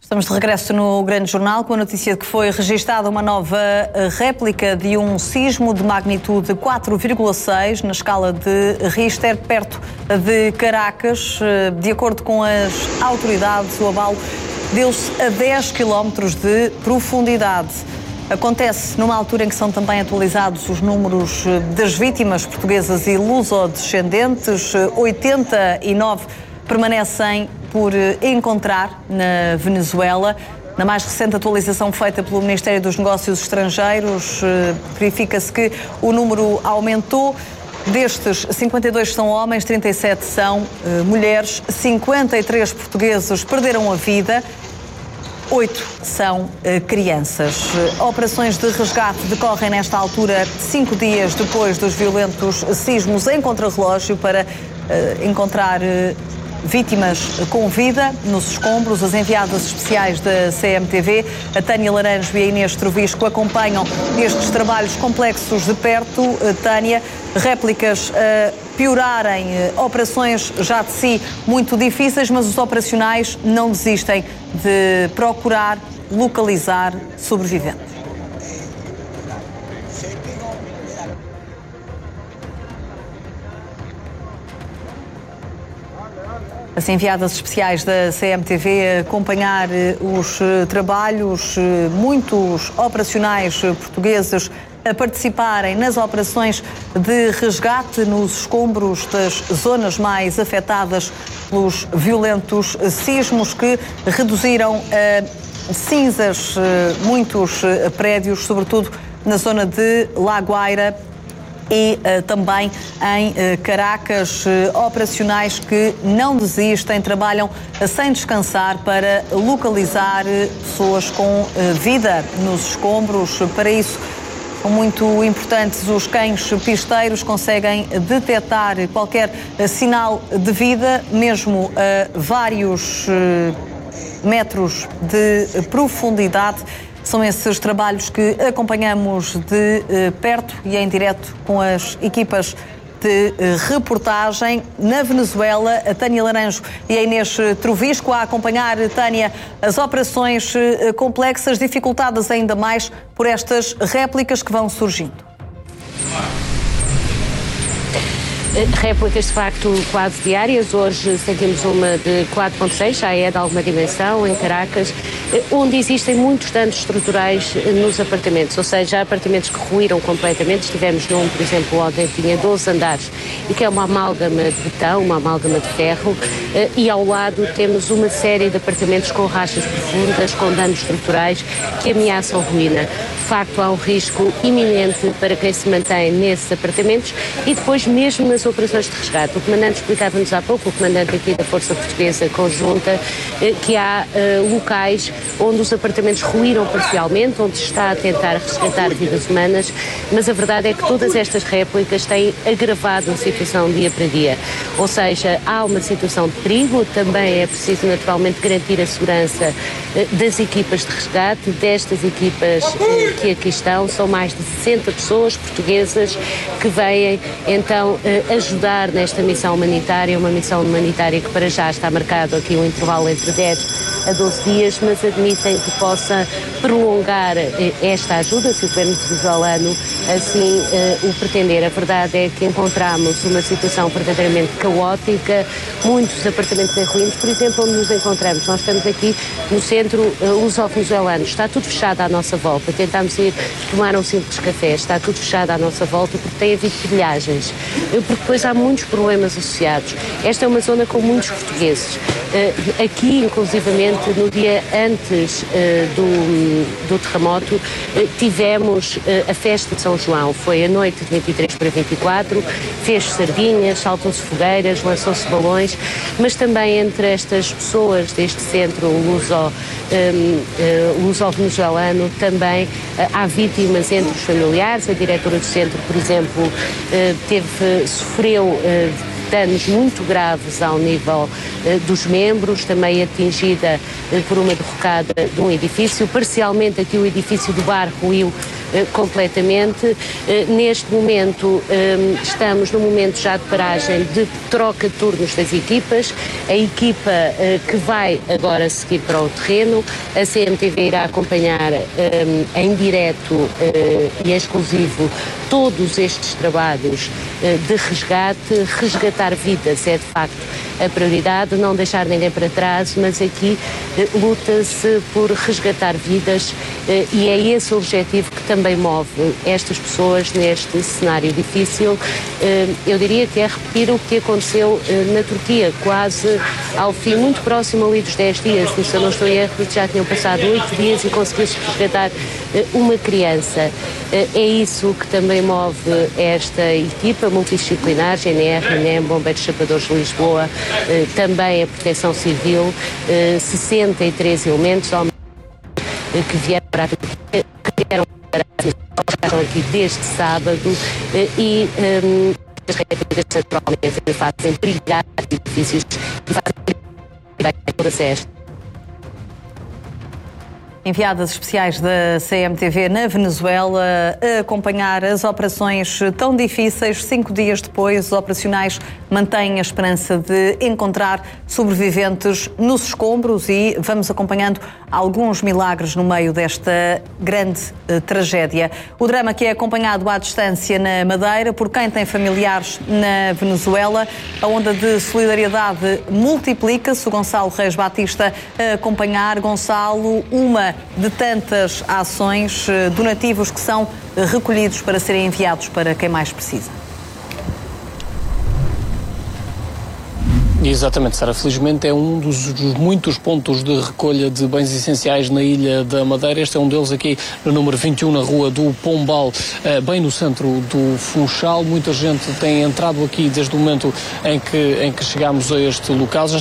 Estamos de regresso no Grande Jornal com a notícia de que foi registada uma nova réplica de um sismo de magnitude 4,6 na escala de Richter, perto de Caracas. De acordo com as autoridades, o abalo deu-se a 10 quilómetros de profundidade. Acontece numa altura em que são também atualizados os números das vítimas portuguesas e luso-descendentes. 89 permanecem por encontrar na Venezuela. Na mais recente atualização feita pelo Ministério dos Negócios Estrangeiros, verifica-se que o número aumentou. Destes, 52 são homens, 37 são mulheres, 53 portugueses perderam a vida, 8 são crianças. Operações de resgate decorrem nesta altura 5 dias depois dos violentos sismos em contrarrelógio para encontrar vítimas com vida nos escombros. As enviadas especiais da CMTV, a Tânia Laranjo e a Inês Trovisco, acompanham estes trabalhos complexos de perto. Tânia, réplicas a piorarem, operações já de si muito difíceis, mas os operacionais não desistem de procurar localizar sobreviventes. As enviadas especiais da CMTV a acompanhar os trabalhos, muitos operacionais portugueses a participarem nas operações de resgate nos escombros das zonas mais afetadas pelos violentos sismos que reduziram a cinzas muitos prédios, sobretudo na zona de Lagoaira e também em Caracas. Operacionais que não desistem, trabalham sem descansar para localizar pessoas com vida nos escombros. Para isso, são muito importantes os cães pisteiros, conseguem detectar qualquer sinal de vida, mesmo a vários metros de profundidade. São esses trabalhos que acompanhamos de perto e em direto com as equipas de reportagem. Na Venezuela, a Tânia Laranjo e a Inês Trovisco a acompanhar, Tânia, as operações complexas, dificultadas ainda mais por estas réplicas que vão surgindo. Réplicas de facto quase diárias. Hoje sentimos uma de 4,6, já é de alguma dimensão, em Caracas, onde existem muitos danos estruturais nos apartamentos, ou seja, há apartamentos que ruíram completamente. Estivemos num, por exemplo, ontem tinha 12 andares e que é uma amálgama de betão, uma amálgama de ferro, e ao lado temos uma série de apartamentos com rachas profundas, com danos estruturais que ameaçam ruína. De facto, há um risco iminente para quem se mantém nesses apartamentos e depois mesmo nas operações de resgate. O comandante explicava-nos há pouco, o comandante aqui da Força Portuguesa Conjunta, que há locais onde os apartamentos ruíram parcialmente, onde se está a tentar resgatar vidas humanas, mas a verdade é que todas estas réplicas têm agravado a situação dia para dia. Ou seja, há uma situação de perigo, também é preciso naturalmente garantir a segurança das equipas de resgate, destas equipas que aqui estão. São mais de 60 pessoas portuguesas que vêm então ajudar nesta missão humanitária, uma missão humanitária que para já está marcado aqui um intervalo entre 10 a 12 dias, mas admitem que possa prolongar esta ajuda, se o governo venezuelano assim o pretender. A verdade é que encontramos uma situação verdadeiramente caótica, muitos apartamentos em ruínas. Por exemplo, onde nos encontramos, nós estamos aqui no centro luso-venezuelano, está tudo fechado à nossa volta. Tentámos ir tomar um simples café, está tudo fechado à nossa volta porque tem havido pilhagens, porque depois há muitos problemas associados. Esta é uma zona com muitos portugueses. Aqui, inclusivamente, no dia antes do terremoto, tivemos a festa de São João. Foi a noite de 23 para 24, fez sardinhas, saltam-se fogueiras, lançou-se balões, mas também entre estas pessoas deste centro luso-venezuelano também há vítimas entre os familiares. A diretora do centro, por exemplo, sofreu danos muito graves ao nível dos membros, também atingida por uma derrocada de um edifício. Parcialmente aqui o edifício do bar ruiu completamente. Neste momento estamos no momento já de paragem de troca de turnos das equipas. A equipa que vai agora seguir para o terreno, a CMTV irá acompanhar em direto e exclusivo todos estes trabalhos de resgate. Resgatar vidas é de facto a prioridade, não deixar ninguém para trás, mas aqui luta-se por resgatar vidas e é esse o objetivo que também move estas pessoas neste cenário difícil. Eu diria que é repetir o que aconteceu na Turquia, quase ao fim, muito próximo ali dos 10 dias, se eu não estou em erro, já tinham passado 8 dias e conseguiu-se resgatar uma criança. É isso que também move esta equipa multidisciplinar, GNR, INEM, Bombeiros Chapadores de Lisboa, também a Proteção Civil, 63 elementos que vieram para a Turquia, que vieram para estão aqui desde sábado e as répligas naturalmente fazem brilhar edifícios e fazem brilhar toda a cesta. Enviadas especiais da CMTV na Venezuela a acompanhar as operações tão difíceis. 5 dias depois, os operacionais mantêm a esperança de encontrar sobreviventes nos escombros e vamos acompanhando alguns milagres no meio desta grande tragédia. O drama que é acompanhado à distância na Madeira por quem tem familiares na Venezuela. A onda de solidariedade multiplica-se. O Gonçalo Reis Batista a acompanhar. Gonçalo, uma de tantas ações, donativos que são recolhidos para serem enviados para quem mais precisa. Exatamente, Sara. Felizmente é um dos muitos pontos de recolha de bens essenciais na Ilha da Madeira. Este é um deles aqui no número 21, na rua do Pombal, bem no centro do Funchal. Muita gente tem entrado aqui desde o momento em que chegámos a este local.